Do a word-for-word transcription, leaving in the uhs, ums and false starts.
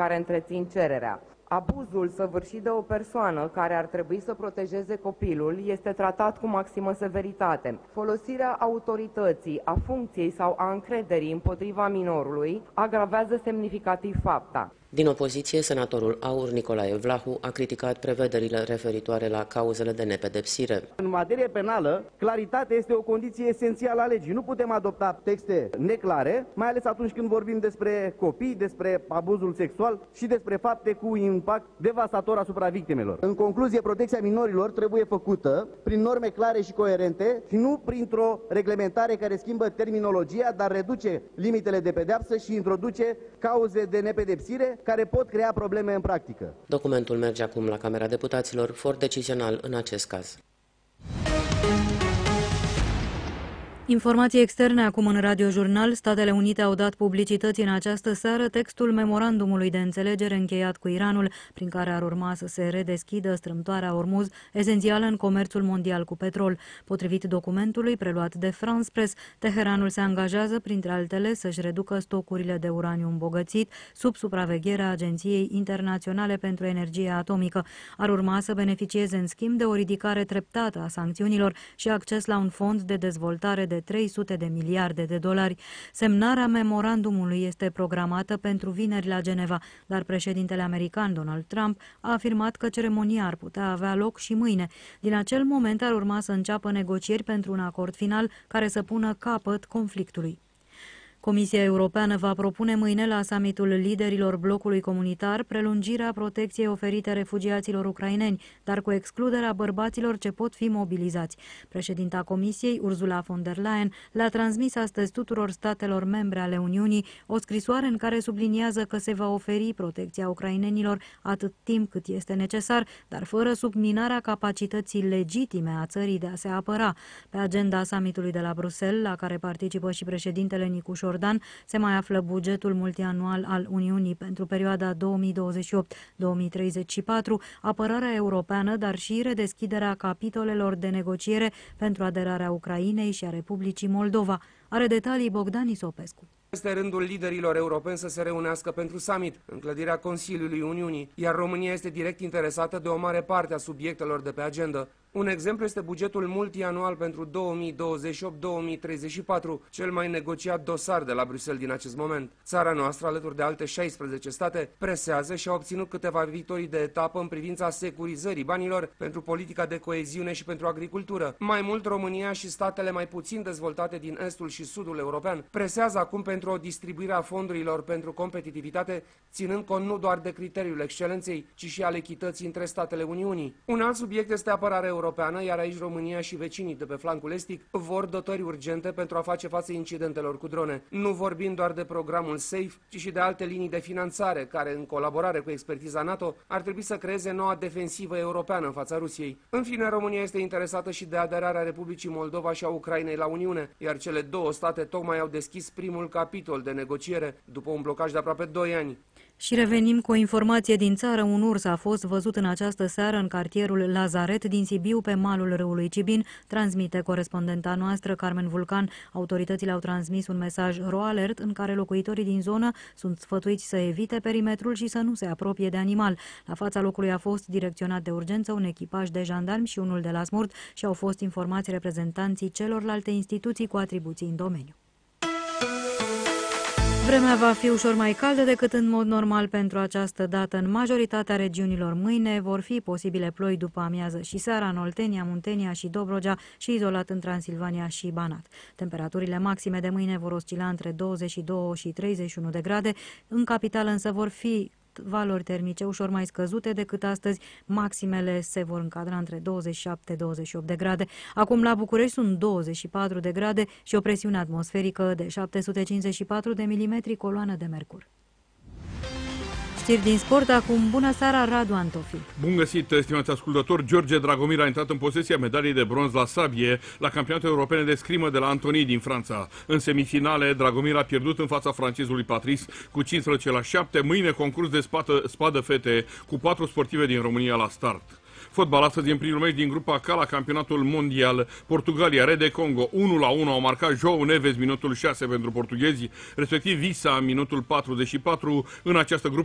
care întrețin cererea. Abuzul săvârșit de o persoană care ar trebui să protejeze copilul este tratat cu maximă severitate. Folosirea autorității, a funcției sau a încrederii împotriva minorului agravează semnificativ fapta. Din opoziție, senatorul AUR Nicolae Vlahu a criticat prevederile referitoare la cauzele de nepedepsire. În materie penală, claritatea este o condiție esențială a legii. Nu putem adopta texte neclare, mai ales atunci când vorbim despre copii, despre abuzul sexual și despre fapte cu impact devastator asupra victimelor. În concluzie, protecția minorilor trebuie făcută prin norme clare și coerente și nu printr-o reglementare care schimbă terminologia, dar reduce limitele de pedeapsă și introduce cauze de nepedepsire care pot crea probleme în practică. Documentul merge acum la Camera Deputaților, for decizional în acest caz. Informații externe acum în Radiojurnal. Statele Unite au dat publicității în această seară textul memorandumului de înțelegere încheiat cu Iranul, prin care ar urma să se redeschidă strâmtoarea Ormuz, esențială în comerțul mondial cu petrol. Potrivit documentului preluat de France Press, Teheranul se angajează, printre altele, să-și reducă stocurile de uraniu îmbogățit sub supravegherea Agenției Internaționale pentru Energie Atomică. Ar urma să beneficieze în schimb de o ridicare treptată a sancțiunilor și acces la un fond de dezvoltare de trei sute de miliarde de dolari. Semnarea memorandumului este programată pentru vineri la Geneva, dar președintele american Donald Trump a afirmat că ceremonia ar putea avea loc și mâine. Din acel moment ar urma să înceapă negocieri pentru un acord final care să pună capăt conflictului. Comisia Europeană va propune mâine la summitul liderilor blocului comunitar prelungirea protecției oferite refugiaților ucraineni, dar cu excluderea bărbaților ce pot fi mobilizați. Președinta Comisiei, Ursula von der Leyen, le-a transmis astăzi tuturor statelor membre ale Uniunii o scrisoare în care subliniază că se va oferi protecția ucrainenilor atât timp cât este necesar, dar fără subminarea capacității legitime a țării de a se apăra. Pe agenda summitului de la Bruxelles, la care participă și președintele Nicu Jordan, se mai află bugetul multianual al Uniunii pentru perioada două mii douăzeci și opt - două mii treizeci și patru, apărarea europeană, dar și redeschiderea capitolelor de negociere pentru aderarea Ucrainei și a Republicii Moldova. Are detalii Bogdan Isopescu. Este rândul liderilor europeni să se reunească pentru summit în clădirea Consiliului Uniunii, iar România este direct interesată de o mare parte a subiectelor de pe agenda. Un exemplu este bugetul multianual pentru două mii douăzeci și opt - două mii treizeci și patru, cel mai negociat dosar de la Bruxelles din acest moment. Țara noastră, alături de alte șaisprezece state, presează și a obținut câteva victorii de etapă în privința securizării banilor pentru politica de coeziune și pentru agricultură. Mai mult, România și statele mai puțin dezvoltate din estul și sudul european presează acum pentru o distribuire a fondurilor pentru competitivitate, ținând cont nu doar de criteriul excelenței, ci și al echității între statele Uniunii. Un alt subiect este apărarea europeană, iar aici România și vecinii de pe flancul estic vor dotări urgente pentru a face față incidentelor cu drone. Nu vorbim doar de programul SAFE, ci și de alte linii de finanțare care, în colaborare cu expertiza NATO, ar trebui să creeze noua defensivă europeană în fața Rusiei. În fine, România este interesată și de aderarea Republicii Moldova și a Ucrainei la Uniune, iar cele două state tocmai au deschis primul capitol de negociere după un blocaj de aproape doi ani. Și revenim cu o informație din țară. Un urs a fost văzut în această seară în cartierul Lazaret din Sibiu, pe malul râului Cibin, transmite corespondenta noastră Carmen Vulcan. Autoritățile au transmis un mesaj ro-alert în care locuitorii din zonă sunt sfătuiți să evite perimetrul și să nu se apropie de animal. La fața locului a fost direcționat de urgență un echipaj de jandarmi și unul de la Smurt și au fost informați reprezentanții celorlalte instituții cu atribuții în domeniu. Vremea va fi ușor mai caldă decât în mod normal pentru această dată. În majoritatea regiunilor mâine vor fi posibile ploi după amiază și seara în Oltenia, Muntenia și Dobrogea și izolat în Transilvania și Banat. Temperaturile maxime de mâine vor oscila între douăzeci și doi și treizeci și unu de grade. În capitală însă vor fi valori termice ușor mai scăzute decât astăzi. Maximele se vor încadra între douăzeci și șapte - douăzeci și opt de grade. Acum la București sunt douăzeci și patru de grade și o presiune atmosferică de șapte sute cincizeci și patru de milimetri coloană de mercur. Știri din sport acum. Bună seara, Radu Antofi. Bun găsit, stimați ascultători. George Dragomir a intrat în posesia medaliei de bronz la sabie la campionatele europene de scrimă de la Antony din Franța. În semifinale, Dragomir a pierdut în fața francezului Patrice cu cincisprezece la șapte. Mâine concurs de spadă, spadă fete cu patru sportive din România la start. Fotbal astăzi în primul meci din grupa K la campionatul mondial. Portugalia, Red de Congo unu la unu au marcat João Neves minutul șase pentru portughezi, respectiv Visa minutul patruzeci și patru. În această grupă